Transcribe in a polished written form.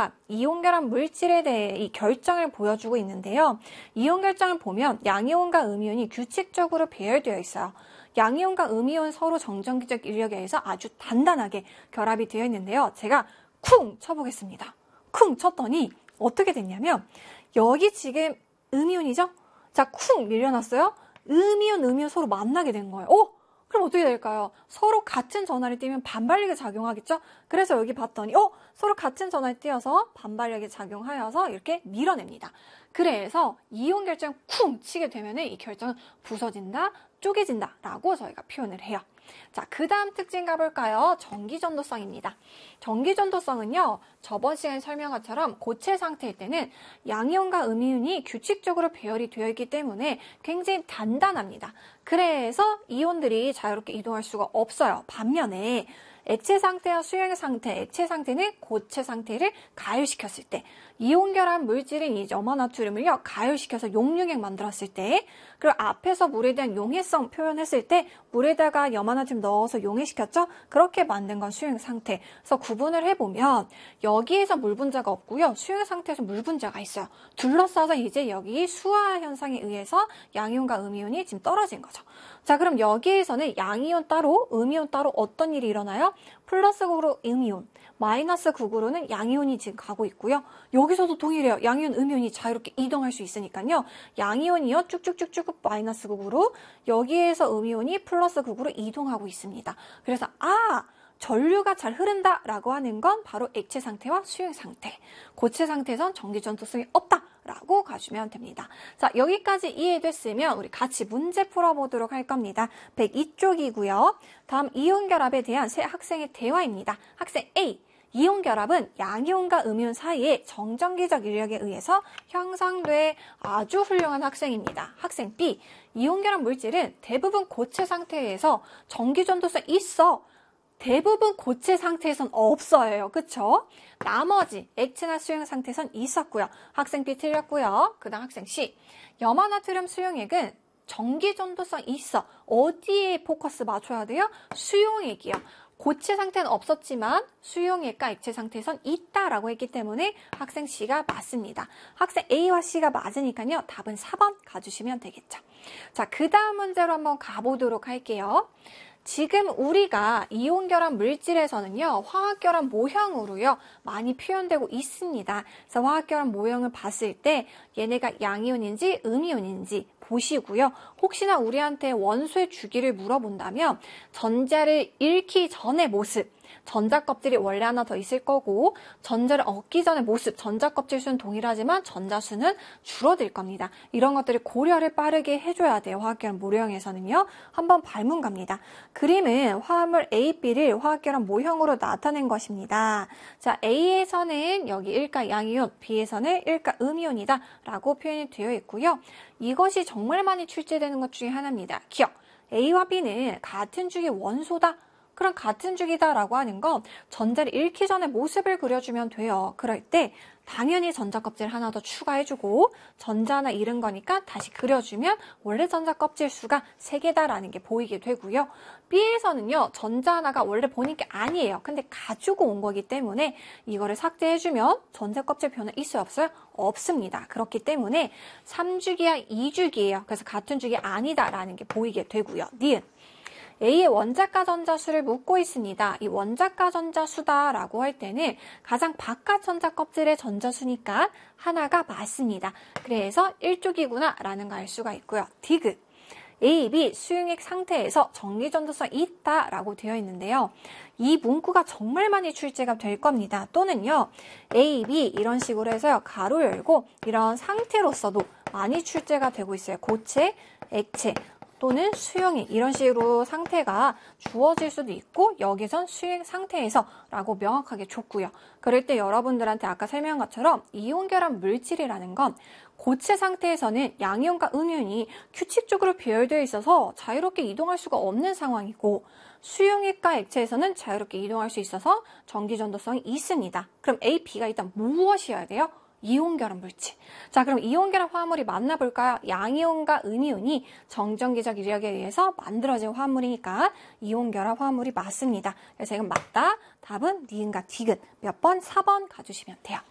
우리가 이온결합 물질에 대해 이 결정을 보여주고 있는데요. 이온 결정을 보면 양이온과 음이온이 규칙적으로 배열되어 있어요. 양이온과 음이온 서로 정전기적 인력에 의해서 아주 단단하게 결합이 되어 있는데요. 제가 쿵 쳐보겠습니다. 쿵 쳤더니 어떻게 됐냐면 여기 지금 음이온이죠? 자, 쿵 밀려났어요. 음이온 서로 만나게 된 거예요. 그럼 어떻게 될까요? 서로 같은 전하를 띄면 반발력이 작용하겠죠? 그래서 여기 봤더니 서로 같은 전하를 띄어서 반발력이 작용하여서 이렇게 밀어냅니다. 그래서 이온 결정 쿵 치게 되면 이 결정은 부서진다, 쪼개진다 라고 저희가 표현을 해요. 자, 그 다음 특징 가볼까요? 전기전도성입니다. 전기전도성은요, 저번 시간에 설명한 것처럼 고체 상태일 때는 양이온과 음이온이 규칙적으로 배열이 되어 있기 때문에 굉장히 단단합니다. 그래서 이온들이 자유롭게 이동할 수가 없어요. 반면에 액체 상태와 수용의 상태, 액체 상태는 고체 상태를 가열시켰을 때, 이온 결합 물질인 이 염화나트륨을요 가열시켜서 용융액 만들었을 때, 그리고 앞에서 물에 대한 용해성 표현했을 때 물에다가 염화나트륨 넣어서 용해시켰죠? 그렇게 만든 건 수용 상태. 그래서 구분을 해보면 여기에서 물 분자가 없고요, 수용 상태에서 물 분자가 있어요. 둘러싸서 이제 여기 수화 현상에 의해서 양이온과 음이온이 지금 떨어진 거죠. 자, 그럼 여기에서는 양이온 따로, 음이온 따로 어떤 일이 일어나요? 플러스 극으로 음이온, 마이너스 극으로는 양이온이 지금 가고 있고요. 여기서도 동일해요. 양이온, 음이온이 자유롭게 이동할 수 있으니까요. 양이온이요 쭉쭉쭉쭉 마이너스 극으로, 여기에서 음이온이 플러스 극으로 이동하고 있습니다. 그래서 전류가 잘 흐른다라고 하는 건 바로 액체 상태와 수용 상태. 고체 상태에선 전기전도성이 없다라고 가주면 됩니다. 자, 여기까지 이해됐으면 우리 같이 문제 풀어보도록 할 겁니다. 102쪽이고요. 다음 이온결합에 대한 세 학생의 대화입니다. 학생 A. 이온결합은 양이온과 음이온 사이에 정전기적 인력에 의해서 형성돼. 아주 훌륭한 학생입니다. 학생 B. 이온결합 물질은 대부분 고체 상태에서 전기전도성 있어. 대부분 고체 상태에선 없어요. 그쵸? 나머지 액체나 수용 상태에선 있었고요. 학생 B 틀렸고요. 그 다음 학생 C. 염화나트륨 수용액은 전기전도성 있어. 어디에 포커스 맞춰야 돼요? 수용액이요. 고체 상태는 없었지만 수용액과 액체 상태에선 있다라고 했기 때문에 학생 C가 맞습니다. 학생 A와 C가 맞으니까요. 답은 4번 가주시면 되겠죠. 자, 그 다음 문제로 한번 가보도록 할게요. 지금 우리가 이온결합 물질에서는요, 화학결합 모형으로요, 많이 표현되고 있습니다. 그래서 화학결합 모형을 봤을 때 얘네가 양이온인지 음이온인지 보시고요. 혹시나 우리한테 원소의 주기를 물어본다면 전자를 잃기 전의 모습, 전자 껍질이 원래 하나 더 있을 거고, 전자를 얻기 전의 모습, 전자 껍질 수는 동일하지만 전자 수는 줄어들 겁니다. 이런 것들을 고려를 빠르게 해줘야 돼요. 화학결합 모형에서는요. 한번 발문 갑니다. 그림은 화합물 A, B를 화학결합 모형으로 나타낸 것입니다. 자, A에서는 여기 일가 양이온, B에서는 일가 음이온이다 라고 표현이 되어 있고요. 이것이 정말 많이 출제되는 것 중에 하나입니다. 기억! A와 B는 같은 주기 원소다. 그럼 같은 주기다라고 하는 건 전자를 잃기 전에 모습을 그려주면 돼요. 그럴 때 당연히 전자 껍질 하나 더 추가해주고 전자 하나 잃은 거니까 다시 그려주면 원래 전자 껍질 수가 3개다라는 게 보이게 되고요. B에서는요, 전자 하나가 원래 본인 게 아니에요. 근데 가지고 온 거기 때문에 이거를 삭제해주면 전자 껍질 변화 있어요, 없어요? 없습니다. 그렇기 때문에 3주기야 2주기예요. 그래서 같은 주기 아니다라는 게 보이게 되고요. 니은. A의 원자가 전자수를 묻고 있습니다. 이 원자가 전자수다라고 할 때는 가장 바깥 전자 껍질의 전자수니까 하나가 맞습니다. 그래서 1쪽이구나 라는 걸 알 수가 있고요. 디귿. A, B 수용액 상태에서 전기전도성이 있다라고 되어 있는데요. 이 문구가 정말 많이 출제가 될 겁니다. 또는요, A, B 이런 식으로 해서요, 가로 열고 이런 상태로서도 많이 출제가 되고 있어요. 고체, 액체, 또는 수용액 이런 식으로 상태가 주어질 수도 있고 여기선 수용 상태에서 라고 명확하게 줬고요. 그럴 때 여러분들한테 아까 설명한 것처럼 이온결합 물질이라는 건 고체 상태에서는 양이온과 음이온이 규칙적으로 배열되어 있어서 자유롭게 이동할 수가 없는 상황이고 수용액과 액체에서는 자유롭게 이동할 수 있어서 전기전도성이 있습니다. 그럼 A, B가 일단 무엇이어야 돼요? 이온결합 물질. 자, 그럼 이온결합 화합물이 만나볼까요? 양이온과 음이온이 정전기적 이력에 의해서 만들어진 화합물이니까 이온결합 화합물이 맞습니다. 그래서 이건 맞다. 답은 니은과 디귿. 몇 번? 4번 가주시면 돼요.